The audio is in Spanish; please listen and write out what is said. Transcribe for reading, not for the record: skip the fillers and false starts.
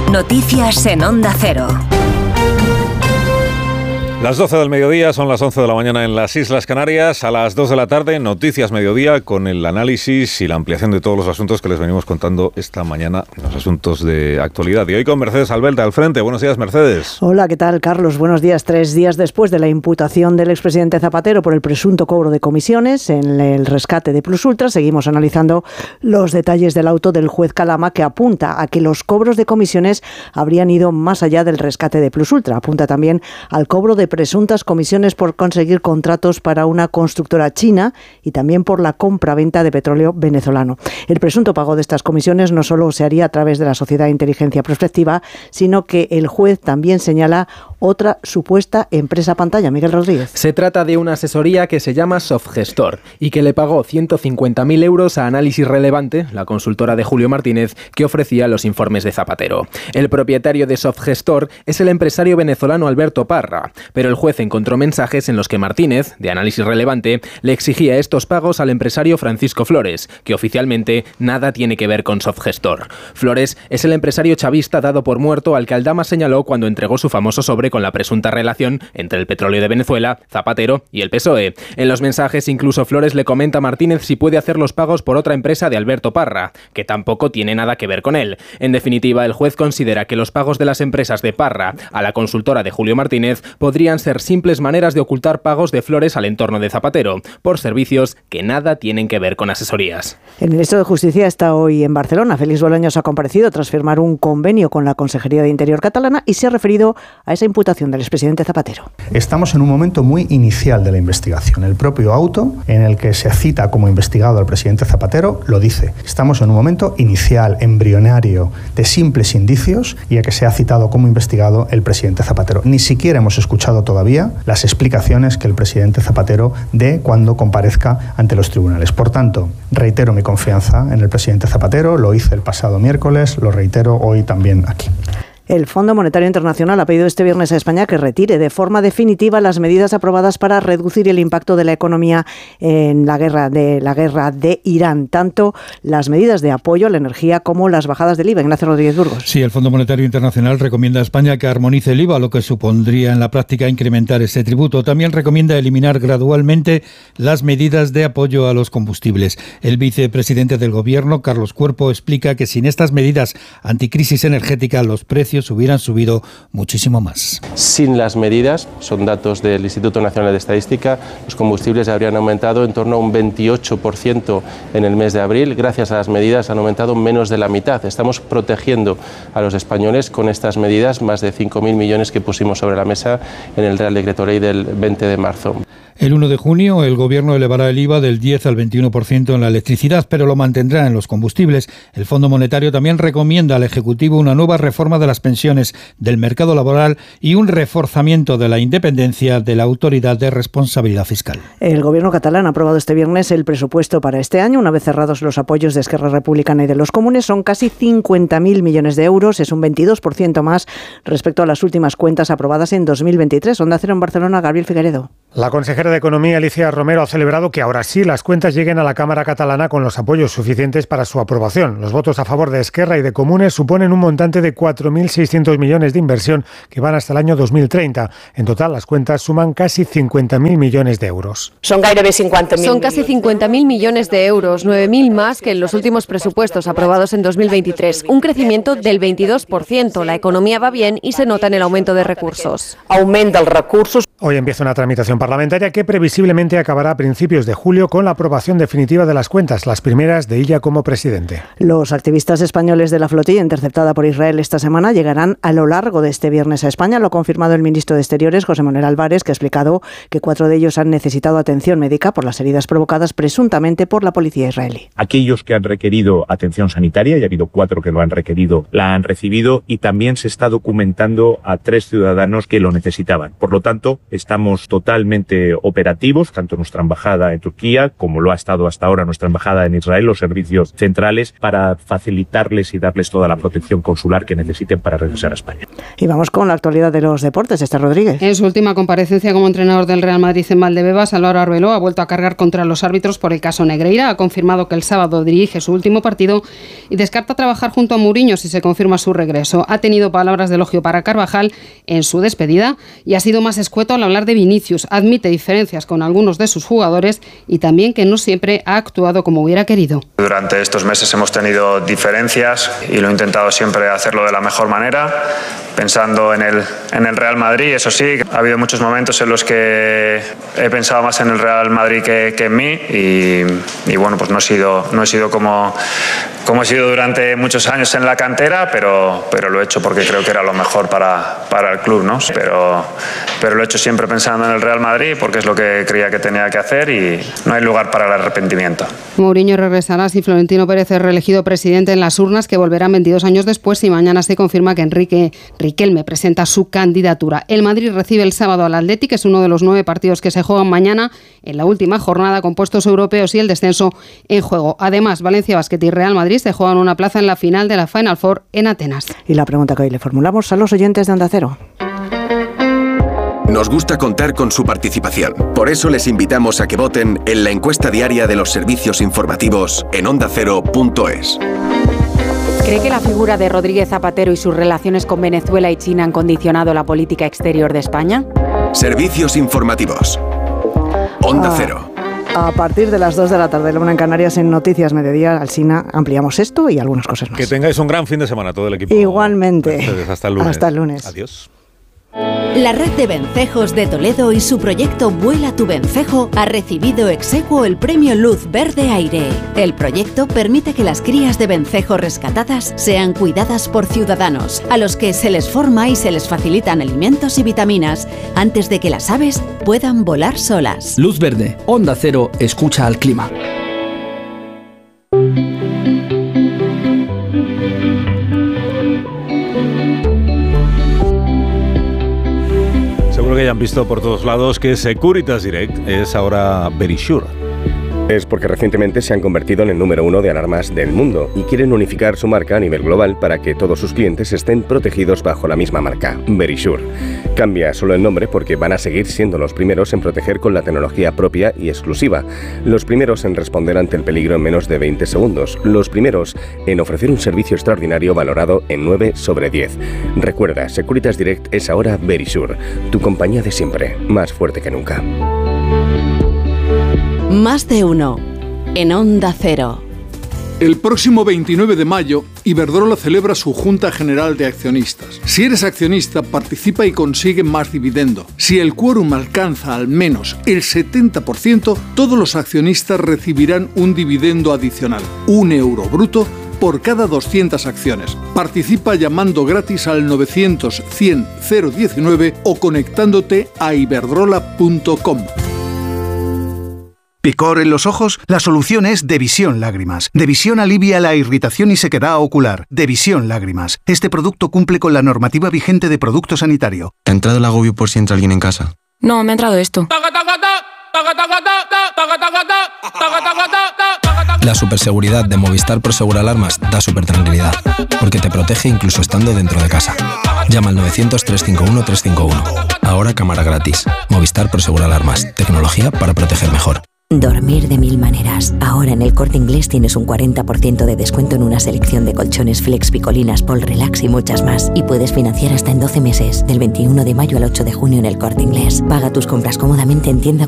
Noticias en Onda Cero. Las 12 del mediodía, son las 11 de la mañana en las Islas Canarias. A las 2 de la tarde, Noticias Mediodía, con el análisis y la ampliación de todos los asuntos que les venimos contando esta mañana, los asuntos de actualidad. Y hoy con Mercedes Albelda al frente. Buenos días, Mercedes. Hola, ¿qué tal, Carlos? Buenos días. 3 días después de la imputación del expresidente Zapatero por el presunto cobro de comisiones en el rescate de Plus Ultra, seguimos analizando los detalles del auto del juez Calama, que apunta a que los cobros de comisiones habrían ido más allá del rescate de Plus Ultra. Apunta también al cobro de presuntas comisiones por conseguir contratos para una constructora china y también por la compra-venta de petróleo venezolano. El presunto pago de estas comisiones no solo se haría a través de la Sociedad de Inteligencia Prospectiva, sino que el juez también señala otra supuesta empresa pantalla. Miguel Rodríguez. Se trata de una asesoría que se llama Softgestor y que le pagó 150.000 euros a Análisis Relevante, la consultora de Julio Martínez, que ofrecía los informes de Zapatero. El propietario de Softgestor es el empresario venezolano Alberto Parra, pero el juez encontró mensajes en los que Martínez, de Análisis Relevante, le exigía estos pagos al empresario Francisco Flores, que oficialmente nada tiene que ver con Softgestor. Flores es el empresario chavista dado por muerto al que Aldama señaló cuando entregó su famoso sobre con la presunta relación entre el petróleo de Venezuela, Zapatero y el PSOE. En los mensajes incluso Flores le comenta a Martínez si puede hacer los pagos por otra empresa de Alberto Parra, que tampoco tiene nada que ver con él. En definitiva, el juez considera que los pagos de las empresas de Parra a la consultora de Julio Martínez podrían ser simples maneras de ocultar pagos de Flores al entorno de Zapatero, por servicios que nada tienen que ver con asesorías. El ministro de Justicia está hoy en Barcelona. Félix Bolaños ha comparecido tras firmar un convenio con la Consejería de Interior catalana y se ha referido a esa imputación del expresidente Zapatero. Estamos en un momento muy inicial de la investigación. El propio auto en el que se cita como investigado al presidente Zapatero lo dice. Estamos en un momento inicial, embrionario, de simples indicios y a que se ha citado como investigado el presidente Zapatero. Ni siquiera hemos escuchado todavía las explicaciones que el presidente Zapatero dé cuando comparezca ante los tribunales. Por tanto, reitero mi confianza en el presidente Zapatero, lo hice el pasado miércoles, lo reitero hoy también aquí. El Fondo Monetario Internacional ha pedido este viernes a España que retire de forma definitiva las medidas aprobadas para reducir el impacto de la economía en la guerra de Irán, tanto las medidas de apoyo a la energía como las bajadas del IVA. Ignacio Rodríguez Burgos. Sí, el Fondo Monetario Internacional recomienda a España que armonice el IVA, lo que supondría en la práctica incrementar este tributo. También recomienda eliminar gradualmente las medidas de apoyo a los combustibles. El vicepresidente del Gobierno, Carlos Cuerpo, explica que sin estas medidas anticrisis energética los precios hubieran subido muchísimo más. Sin las medidas, son datos del Instituto Nacional de Estadística, los combustibles habrían aumentado en torno a un 28% en el mes de abril. Gracias a las medidas han aumentado menos de la mitad. Estamos protegiendo a los españoles con estas medidas, más de 5.000 millones que pusimos sobre la mesa en el Real Decreto Ley del 20 de marzo. El 1 de junio el Gobierno elevará el IVA del 10 al 21% en la electricidad, pero lo mantendrá en los combustibles. El Fondo Monetario también recomienda al Ejecutivo una nueva reforma de las pensiones, del mercado laboral y un reforzamiento de la independencia de la Autoridad de Responsabilidad Fiscal. El Gobierno catalán ha aprobado este viernes el presupuesto para este año. Una vez cerrados los apoyos de Esquerra Republicana y de los comunes, son casi 50.000 millones de euros. Es un 22% más respecto a las últimas cuentas aprobadas en 2023. Onda Cero en Barcelona, Gabriel Figueredo. La consejera de Economía, Alicia Romero, ha celebrado que ahora sí las cuentas lleguen a la Cámara catalana con los apoyos suficientes para su aprobación. Los votos a favor de Esquerra y de Comunes suponen un montante de 4.600 millones de inversión que van hasta el año 2030. En total, las cuentas suman casi 50.000 millones de euros. Son casi 50.000 millones de euros, 9.000 más que en los últimos presupuestos aprobados en 2023. Un crecimiento del 22%. La economía va bien y se nota en el aumento de recursos. Hoy empieza una tramitación parlamentaria que previsiblemente acabará a principios de julio con la aprobación definitiva de las cuentas, las primeras de Illa como presidente. Los activistas españoles de la flotilla interceptada por Israel esta semana llegarán a lo largo de este viernes a España. Lo ha confirmado el ministro de Exteriores, José Manuel Álvarez, que ha explicado que 4 de ellos han necesitado atención médica por las heridas provocadas presuntamente por la policía israelí. Aquellos que han requerido atención sanitaria, y ha habido 4 que lo han requerido, la han recibido, y también se está documentando a 3 ciudadanos que lo necesitaban. Por lo tanto, estamos totalmente totalmente operativos, tanto nuestra embajada en Turquía como lo ha estado hasta ahora nuestra embajada en Israel, los servicios centrales, para facilitarles y darles toda la protección consular que necesiten para regresar a España. Y vamos con la actualidad de los deportes. Esther Rodríguez. En su última comparecencia como entrenador del Real Madrid en Valdebebas, Álvaro Arbeloa ha vuelto a cargar contra los árbitros por el caso Negreira. Ha confirmado que el sábado dirige su último partido y descarta trabajar junto a Mourinho si se confirma su regreso. Ha tenido palabras de elogio para Carvajal en su despedida y ha sido más escueto al hablar de Vinicius. Admite diferencias con algunos de sus jugadores y también que no siempre ha actuado como hubiera querido. Durante estos meses hemos tenido diferencias y lo he intentado siempre hacerlo de la mejor manera, pensando en el Real Madrid. Eso sí, ha habido muchos momentos en los que he pensado más en el Real Madrid que en mí y bueno, pues no he sido como he sido durante muchos años en la cantera, pero lo he hecho porque creo que era lo mejor para el club, ¿no? Pero lo he hecho siempre pensando en el Real Madrid porque es lo que creía que tenía que hacer y no hay lugar para el arrepentimiento. Mourinho regresará si Florentino Pérez es reelegido presidente en las urnas, que volverán 22 años después, y mañana se confirma que Enrique Riquelme presenta su candidatura. El Madrid recibe el sábado al Athletic, es uno de los 9 partidos que se juegan mañana en la última jornada con puestos europeos y el descenso en juego. Además, Valencia Basket y Real Madrid se juegan una plaza en la final de la Final Four en Atenas. Y la pregunta que hoy le formulamos a los oyentes de Onda Cero. Nos gusta contar con su participación. Por eso les invitamos a que voten en la encuesta diaria de los servicios informativos en ondacero.es. ¿Cree que la figura de Rodríguez Zapatero y sus relaciones con Venezuela y China han condicionado la política exterior de España? Servicios informativos. Onda Cero. A partir de las 2 de la tarde, la 1 en Canarias, en Noticias Mediodía, Alsina, ampliamos esto y algunas cosas más. Que tengáis un gran fin de semana todo el equipo. Igualmente. Hasta el lunes. Hasta el lunes. Adiós. La red de vencejos de Toledo y su proyecto Vuela tu Vencejo ha recibido ex aequo el premio Luz Verde Aire. El proyecto permite que las crías de vencejo rescatadas sean cuidadas por ciudadanos, a los que se les forma y se les facilitan alimentos y vitaminas antes de que las aves puedan volar solas. Luz Verde, Onda Cero, escucha al clima. Seguro que ya han visto por todos lados que Securitas Direct es ahora Verisure. Es porque recientemente se han convertido en el número 1 de alarmas del mundo y quieren unificar su marca a nivel global para que todos sus clientes estén protegidos bajo la misma marca, Verisure. Cambia solo el nombre porque van a seguir siendo los primeros en proteger con la tecnología propia y exclusiva, los primeros en responder ante el peligro en menos de 20 segundos, los primeros en ofrecer un servicio extraordinario valorado en 9 sobre 10. Recuerda, Securitas Direct es ahora Verisure, tu compañía de siempre, más fuerte que nunca. Más de uno en Onda Cero. El próximo 29 de mayo, Iberdrola celebra su Junta General de Accionistas. Si eres accionista, participa y consigue más dividendo. Si el quórum alcanza al menos el 70%, todos los accionistas recibirán un dividendo adicional, €1 bruto, por cada 200 acciones. Participa llamando gratis al 900 100 019 o conectándote a iberdrola.com. ¿Picor en los ojos? La solución es Devisión Lágrimas. Devisión alivia la irritación y sequedad ocular. Devisión Lágrimas. Este producto cumple con la normativa vigente de producto sanitario. ¿Te ha entrado el agobio por si entra alguien en casa? No, me ha entrado esto. La superseguridad de Movistar Prosegur Alarmas da supertranquilidad, porque te protege incluso estando dentro de casa. Llama al 900 351 351. Ahora cámara gratis. Movistar Prosegur Alarmas. Tecnología para proteger mejor. Dormir de mil maneras. Ahora en El Corte Inglés tienes un 40% de descuento en una selección de colchones Flex, Picolinas, Pol Relax y muchas más. Y puedes financiar hasta en 12 meses, del 21 de mayo al 8 de junio en El Corte Inglés. Paga tus compras cómodamente en tienda